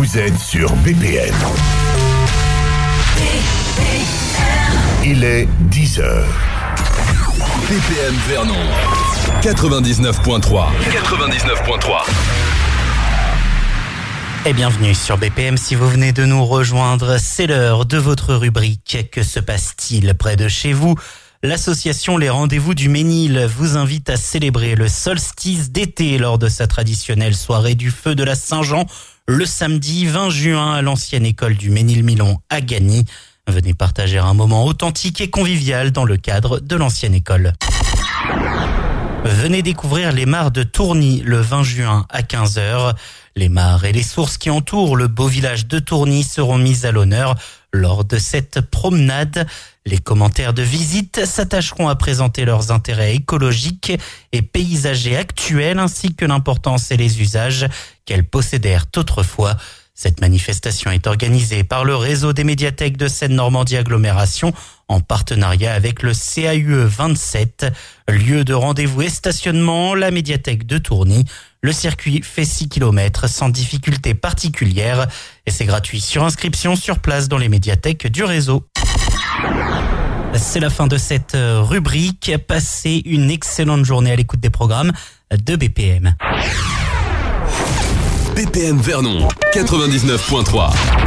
Vous êtes sur BPM. Il est 10h. BPM Vernon 99.3. Et bienvenue sur BPM. Si vous venez de nous rejoindre, c'est l'heure de votre rubrique. Que se passe-t-il près de chez vous ? L'association Les Rendez-vous du Ménil vous invite à célébrer le solstice d'été lors de sa traditionnelle soirée du feu de la Saint-Jean le samedi 20 juin à l'ancienne école du Ménil-Milon à Gagny. Venez partager un moment authentique et convivial dans le cadre de l'ancienne école. Venez découvrir les mares de Tourny le 20 juin à 15h. Les mares et les sources qui entourent le beau village de Tourny seront mises à l'honneur lors de cette promenade. Les commentaires de visite s'attacheront à présenter leurs intérêts écologiques et paysagers actuels ainsi que l'importance et les usages qu'elles possédèrent autrefois. Cette manifestation est organisée par le réseau des médiathèques de Seine-Normandie Agglomération en partenariat avec le CAUE 27. Lieu de rendez-vous et stationnement, la médiathèque de Tourny. Le circuit fait 6 km sans difficulté particulière et c'est gratuit sur inscription sur place dans les médiathèques du réseau. C'est la fin de cette rubrique. Passez une excellente journée à l'écoute des programmes de BPM. BPM Vernon 99.3.